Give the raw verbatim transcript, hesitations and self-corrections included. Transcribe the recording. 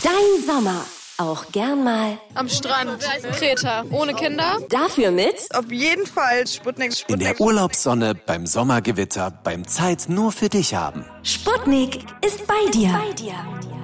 Dein Sommer. Auch gern mal am Strand, Kreta, ohne Kinder. Dafür mit auf jeden Fall Sputnik. Sputnik. In der Urlaubssonne, beim Sommergewitter, beim Zeit nur für dich haben. Sputnik ist bei dir. Bei dir.